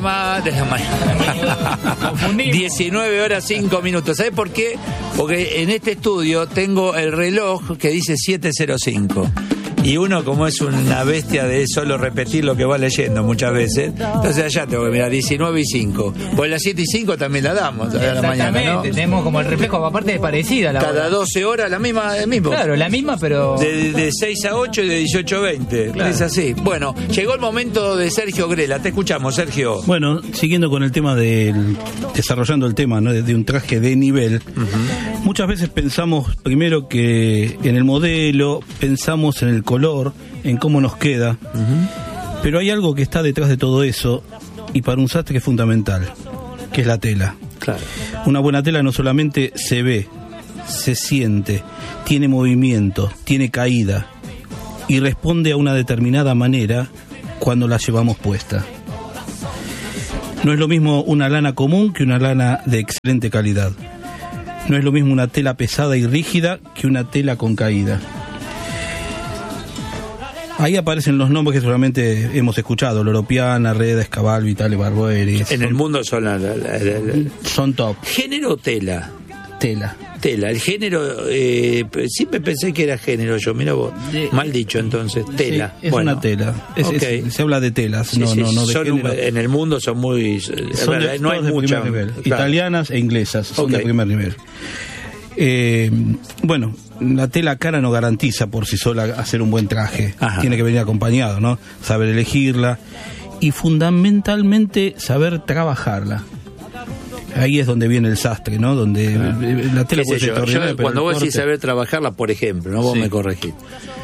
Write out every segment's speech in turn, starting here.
De la mañana. 19 horas 5 minutos. ¿Sabes por qué? Porque en este estudio tengo el reloj que dice 7:05. Y uno, como es una bestia de solo repetir lo que va leyendo muchas veces, entonces allá tengo que mirar 19:05. Pues las 7:05 también la damos a la mañana, ¿no? Tenemos como el reflejo, aparte de parecida. Cada 12 horas la misma, el mismo. Claro, la misma, pero... De 6 a 8 y de 18 a 20. Claro. Es así. Bueno, llegó el momento de Sergio Grela. Te escuchamos, Sergio. Bueno, siguiendo con el tema desarrollando el tema, ¿no? de un traje de nivel, muchas veces pensamos primero que en el modelo, pensamos en el color, en cómo nos queda, pero hay algo que está detrás de todo eso y para un sastre es fundamental, que es la tela. Claro. Una buena tela no solamente se ve, se siente, tiene movimiento, tiene caída y responde a una determinada manera cuando la llevamos puesta. No es lo mismo una lana común que una lana de excelente calidad. No es lo mismo una tela pesada y rígida que una tela con caída. Ahí aparecen los nombres que seguramente hemos escuchado: Loropiana, Reda, Escabal, Vitale, Barbieri. En el mundo son son top. ¿Género o tela? Tela. El género, siempre pensé que era género yo, mira vos, mal dicho entonces, tela. Sí, es una tela, se habla de telas, sí, no de género. En el mundo son muy, no hay muchas. Claro. Italianas e inglesas son de primer nivel. Bueno, la tela cara no garantiza por sí sola hacer un buen traje. Ajá. Tiene que venir acompañado, ¿no? Saber elegirla y fundamentalmente saber trabajarla. Ahí es donde viene el sastre, ¿no? Donde la tela puede ser tornada, pero cuando vos decís saber trabajarla, por ejemplo, ¿no? Vos me corregís.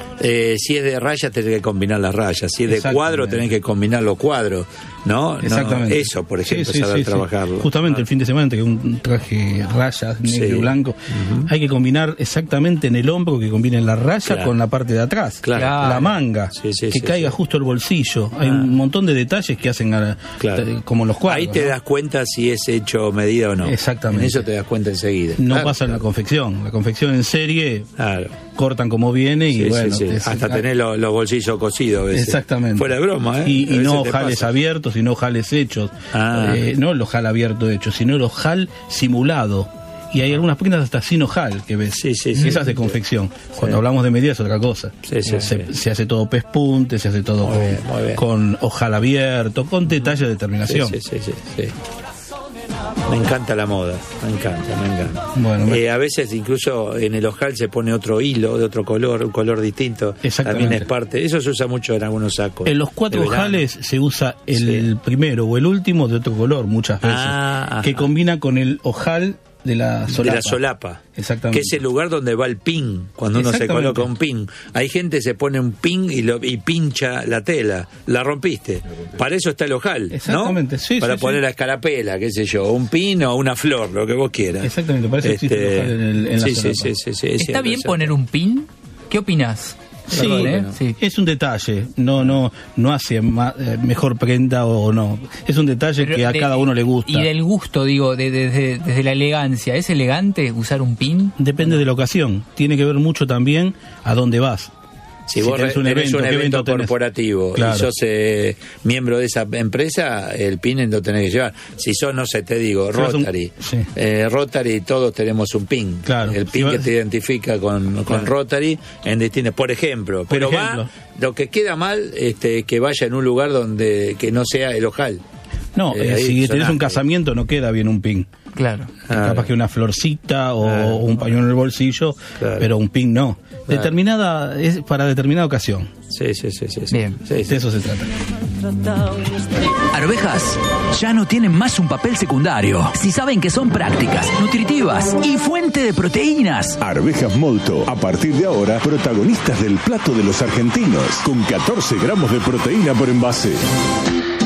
Si es de rayas, tenés que combinar las rayas. Si es de cuadro, tenés que combinar los cuadros, ¿no? Exactamente. No, eso, por ejemplo, saber trabajarlo. Justamente el fin de semana, que un traje rayas, negro y blanco, hay que combinar exactamente en el hombro, que combinen la raya con la parte de atrás. Claro. La manga, que caiga justo el bolsillo. Hay un montón de detalles que hacen como los cuadros. Ahí te das cuenta si es hecho medida o no. Exactamente. En eso te das cuenta enseguida. No pasa en la confección. La confección en serie cortan como viene y hasta tener los bolsillos cosidos a veces. Exactamente. Fuera de broma, Y no jales abiertos, sino jales hechos. No los jal abiertos hechos, sino los jal simulado. Y hay algunas prendas hasta sin ojal que ves. Esas de confección. Cuando hablamos de medida es otra cosa. Se hace todo pespunte, se hace todo con ojal abierto, con detalle de determinación. Sí. Me encanta la moda, me encanta. Bueno, a veces incluso en el ojal se pone otro hilo de otro color, un color distinto. También es parte. Eso se usa mucho en algunos sacos. En los 4 ojales se usa el primero o el último de otro color muchas veces, que combina con el ojal de la solapa. Exactamente. Que es el lugar donde va el pin, cuando uno se coloca un pin. Hay gente que se pone un pin y pincha la tela. La rompiste. Para eso está el ojal, exactamente, ¿no? Para poner la escarapela, qué sé yo, un pin o una flor, lo que vos quieras. Exactamente, para eso existe el ojal en la solapa. ¿Está bien poner un pin? ¿Qué opinás? Sí, es un detalle, no hace mejor prenda o no, es un detalle. Pero que a cada uno le gusta. Y del gusto, digo, desde la elegancia, ¿es elegante usar un pin? Depende de la ocasión, tiene que ver mucho también a dónde vas. Si vos tenés un evento corporativo y sos miembro de esa empresa, el pin lo tenés que llevar. Si sos, no sé, te digo, Rotary. Rotary, todos tenemos un pin. Claro. El pin que te identifica con Rotary en distintos. Por ejemplo. Lo que queda mal que vaya en un lugar donde que no sea el ojal. No, si tenés un casamiento no queda bien un pin. Claro. Capaz que una florcita o un pañuelo en el bolsillo, pero un pin no. Determinada, es para determinada ocasión. Sí. Bien. De eso se trata. Arvejas ya no tienen más un papel secundario. Si saben que son prácticas, nutritivas y fuente de proteínas. Arvejas Molto, a partir de ahora, protagonistas del plato de los argentinos, con 14 gramos de proteína por envase.